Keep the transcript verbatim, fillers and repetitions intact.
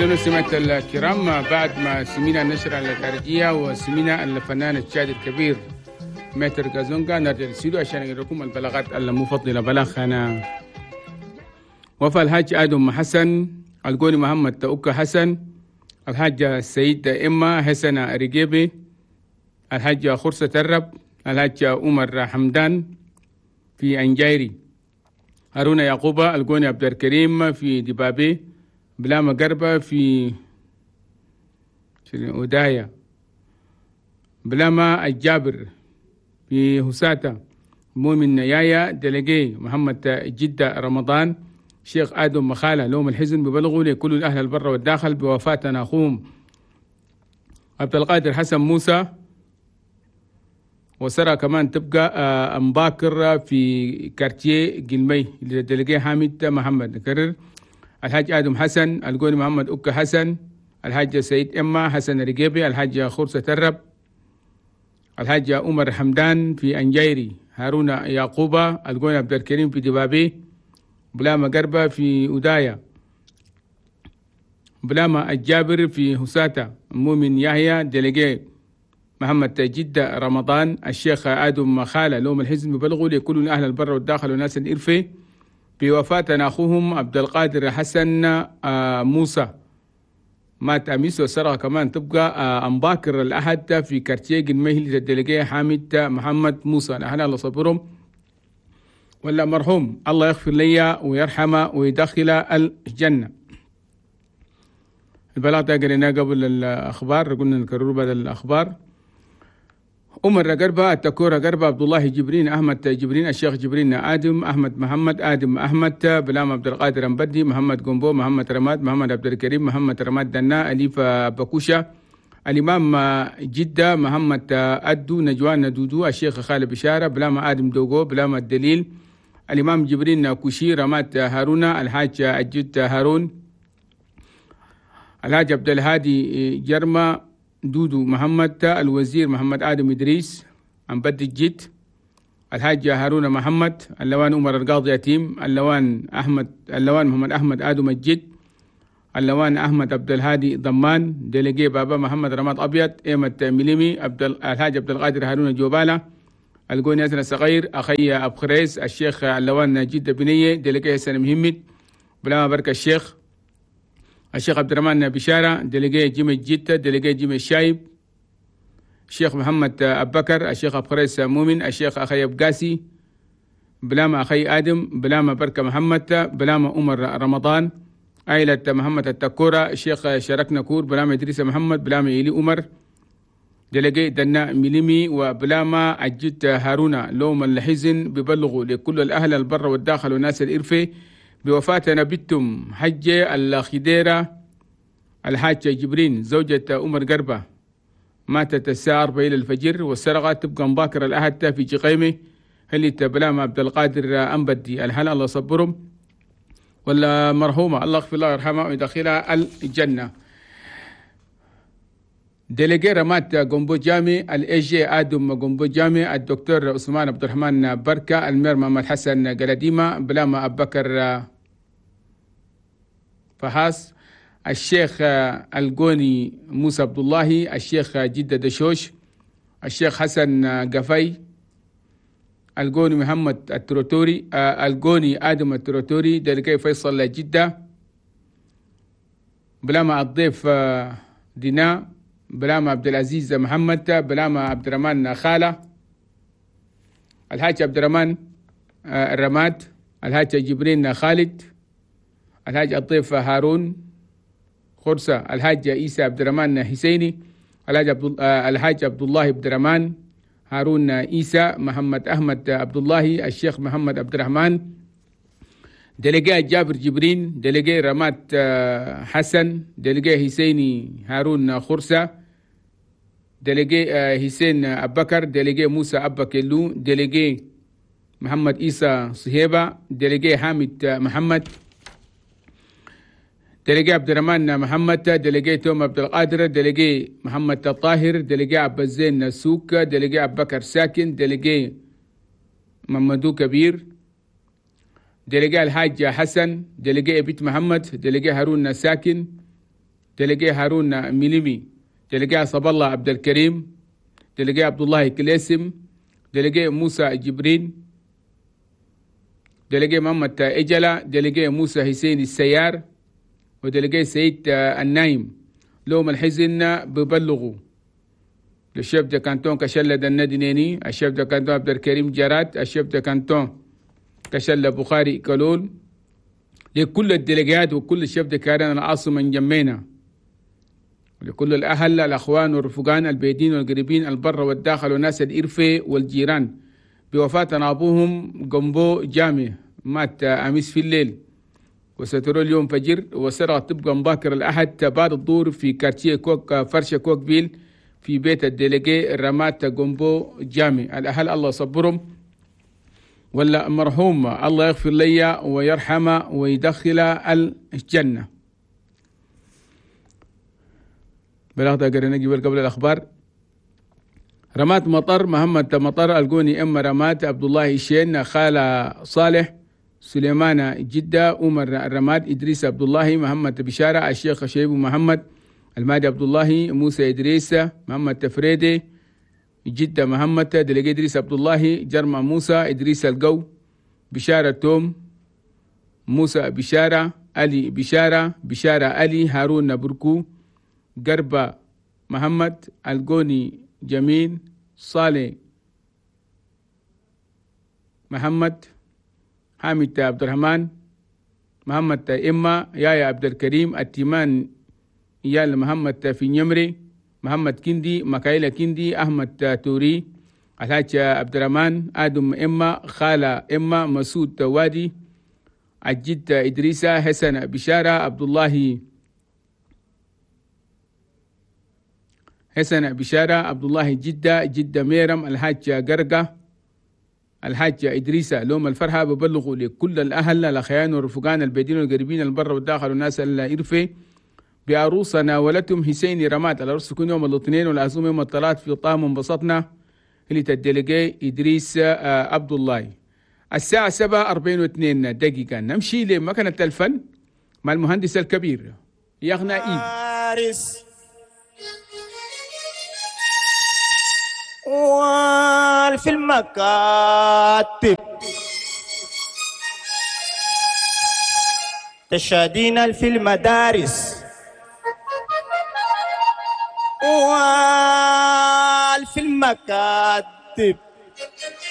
سنة سمعت الكرام بعد ما سمينا النشرة الخارجية وسمينا الفنان الشاعر الكبير متر غازونغا نرجع للسيدو عشان نقول البلاغات المفضلة بلاغنا. وفى الحاج آدم حسن القوني محمد تأوكا حسن الحاج السيد إما حسن رجيبي الحاج خرصة الرب الحاج عمر حمدان في أنجايري هارون يعقوبة القوني عبد الكريم في دبابي بلام قربة في أودايا بلاما الجابر في هساتة مؤمن يايا دلقي محمد جدة رمضان شيخ آدم مخالة لهم الحزن ببلغوا لكل الأهل البر والداخل بوفاة أخوهم عبد القادر حسن موسى. وسرى كمان تبقى أمباكر في كارتيه قلمي دلقي حامد محمد نكرر الحاج آدم حسن القوني محمد أوكا حسن الحاج سيد إما حسن رقيبي الحاج خرصة الرب الحاج عمر حمدان في أنجايري هارون يعقوبة القوني عبد الكريم في دبابي بلاما قربة في أودايا بلاما الجابر في هساتة مؤمن يحيى دلقي محمد جدة رمضان الشيخ آدم مخالة لهم الحزن ببلغوا لكل أهل البر والداخل وناس الإرفي بوفاة أخوهم عبد القادر حسن موسى مات أميس. وسرى كمان تبقى أمباكر الأحد في كارتيه قنميه للدلقية حامد محمد موسى نحن الله صبرهم ولا مرحوم الله يغفر لي ويرحمه ويدخل الجنة. البلاغ ده قريناه قبل الأخبار قلنا نكرره بعد الأخبار. أمر قربة التكورة قربة عبد الله جبرين أحمد جبرين الشيخ جبرين آدم أحمد محمد آدم أحمد بلام عبد القادر أمبدي محمد قنبو محمد رماد محمد عبد الكريم محمد رماد دنا أليف بكوشة الإمام جدة محمد أدو نجوان ندودو الشيخ خالد بشارة بلام آدم دوغو بلام الدليل الإمام جبرين كوشي رماد هارون الحاج أجد هارون الحاج عبد الهادي جرمة دودو محمد الوزير محمد آدم إدريس أمبد الجد الحاج هارون محمد اللوان عمر القاضي يتيم اللوان أحمد اللوان محمد أحمد آدم الجد اللوان أحمد عبد الهادي ضمان دلقي بابا محمد رماد أبيض إيمت مليمي عبد الحاج عبد القادر هارون جوبالة القوني حسن الصغير أخي أبو خريس الشيخ اللوان جد بنية دلقي حسن مهمد بلا بركة الشيخ الشيخ عبد الرحمن بشارة دلقي جيمي جيتا دلقي جيمي الشايب الشيخ محمد أبو بكر الشيخ أبو خريس مؤمن الشيخ أخي أبو قاسي بلاما أخي آدم بلاما بركة محمد بلاما عمر رمضان عائلة محمد التكورة الشيخ شركنا كور بلاما إدريس محمد بلاما إيلي عمر دلقي دنا مليمي وبلاما أجد هارون لوم الحزن ببلغوا لكل الأهل البر والداخل وناس الإرفي بوفاة نبتم حجة الخديرة الحاج جبرين زوجة عمر قربة ماتت الساعة أربعة إلى الفجر والسرقة تبقى مباكر الأحد في جقيمة هل بلام عبد القادر أنبدي الحال الله صبرهم ولا مرحومة الله يغفر الله ويرحمها ويدخلها الجنة. دلقي رمات قنبو جامي الإيجي آدم قنبو جامي الدكتور عثمان عبد الرحمن بركة المير محمد حسن قلديمة بلاما أبو بكر فحاس الشيخ القوني موسى عبد الله الشيخ جدة دشوش الشيخ حسن قفي القوني محمد التروتوري القوني آدم التروتوري دلقي فيصل جدة بلاما الضيف دينا بلاما عبد العزيز محمد بلاما عبد الرحمن خالة الحاج عبد الرحمن الرماد الحاج جبرين خالد الحاج الضيف هارون خرصة الحاج عيسى عبد الرحمن حسيني الحاج عبد الحاج عبد الله عبد الرحمن هارون عيسى محمد أحمد عبد الله الشيخ محمد عبد الرحمن دلقي جابر جبرين دلقي رمات حسن دلقي حسيني هارون خرصة دلقي حسين أبو بكر دلقي موسى أبا كيلو دلقي محمد عيسى صهيبة دلقي حامد محمد دلقي عبد الرحمن محمد دلقي توم عبد القادر دلقي محمد الطاهر دلقي عبد الزين سوك دلقي أبو بكر ساكن دلقي محمدو كبير دلقي الحاج حسن دلقي بيت محمد دلقي هارون ساكن ديليجي هارون ميليمي، ديليجي عصب الله عبد الكريم، ديليجي عبد الله كليسم، ديليجي موسى جبرين، ديليجي محمد إجلا، ديليجي موسى حسين السيار، وديليجي سيد النايم. لهم الحزن ببلغوا للشيف ده كانتون كشلة الندنيني، الشيف ده كانتون عبد الكريم جرات، الشيف ده كانتون كشلة بخاري كلول، لكل الديليجات وكل الشيف ده كان العاصمة من جمينا، ولكل الأهل الأخوان والرفقان البيدين والقريبين البر والداخل والناس الإرفة والجيران بوفاة أبوهم قنبو جامع مات أمس في الليل، وستروا اليوم فجر، وسرى طبقا باكر الأحد بعد الظهر في كارتيه كوك فرشة كوكفيل في بيت الديليجي رمات قنبو جامع. الأهل الله صبرهم، ولا مرحوم الله يغفر لي ويرحمه ويدخل الجنة. بلغت قرينا جبل قبل الأخبار. رمات مطر محمد مطر القوني أم رمات عبد الله الشين خالة صالح سليمان جدة عمر رمات إدريس عبد الله محمد بشارة الشيخ شيب محمد المادي عبد الله موسى إدريس محمد تفريدي جدة محمد دلقي إدريس عبد الله جرمى موسى إدريس القو بشارة توم موسى بشارة علي بشارة بشارة علي هارون نبركو قربة محمد القوني جميل صالح محمد حامد عبد الرحمن محمد إما يايا عبد الكريم التيمان يال محمد في نمري محمد كندي مكايلة كندي أحمد توري الحاج عبد الرحمن آدم إما خالة إما مسعود وادي الجد إدريسة حسن بشارة عبد الله حسن بشارة عبد الله جدة جدة ميرم الحاج قرقة الحاج إدريسة لوم الفرحة ببلغوا لكل الأهل الأخيان والرفقان البيدين والقريبين البر والداخل والناس الإرفة بعروسنا ولتم حسين رمات. العروس تكون يوم الاثنين والعزومة يوم الثلاث في طام انبسطنا اللي الديليجي إدريس عبد الله. الساعة سبعة أربعين واثنين دقيقة نمشي لمكنة الفن مع المهندس الكبير يغنى إيد. وفي المكاتب تشاهدين في المدارس وفي المكاتب